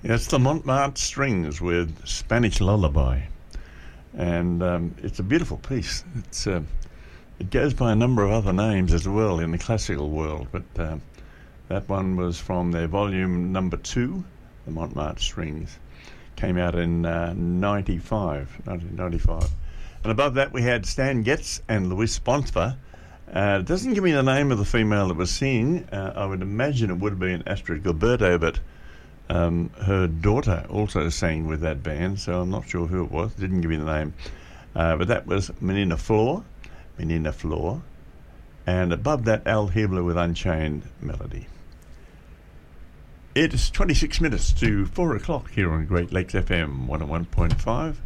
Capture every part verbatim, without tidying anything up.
Yeah, it's the Montmartre Strings with Spanish Lullaby, and um, it's a beautiful piece. It's uh, it goes by a number of other names as well in the classical world, but uh, that one was from their volume number two, the Montmartre Strings. Came out in uh, ninety-five, nineteen ninety-five. And above that we had Stan Getz and Luis Bonfa. Uh, it doesn't give me the name of the female that was singing. Uh, I would imagine it would have been Astrid Gilberto, but um, her daughter also sang with that band, so I'm not sure who it was. It didn't give me the name. Uh, but that was Menina Flor, Menina Flor. And above that, Al Hiebler with Unchained Melody. It is twenty-six minutes to four o'clock here on Great Lakes F M one oh one point five.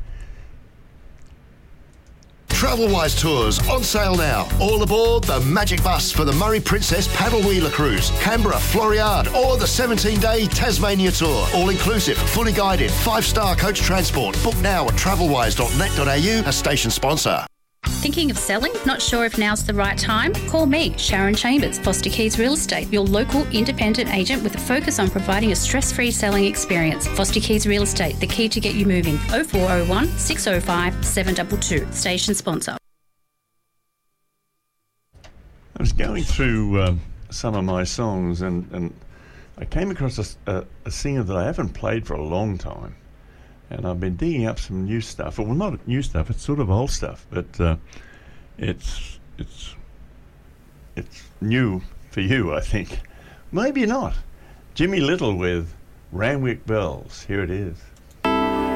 Travelwise Tours on sale now. All aboard the Magic Bus for the Murray Princess Paddle Wheeler Cruise, Canberra, Floriade, or the seventeen-day Tasmania Tour. All inclusive, fully guided, five-star coach transport. Book now at travelwise dot net dot a u, a station sponsor. Thinking of selling? Not sure if now's the right time? Call me, Sharon Chambers, Foster Keys Real Estate, your local independent agent with a focus on providing a stress-free selling experience. Foster Keys Real Estate, the key to get you moving. oh four oh one, six oh five, seven two two. Station sponsor. I was going through um, some of my songs and, and I came across a, a, a singer that I haven't played for a long time. And I've been digging up some new stuff. Well, not new stuff, it's sort of old stuff, but uh, it's it's it's new for you, I think. Maybe not. Jimmy Little with Randwick Bells. Here it is.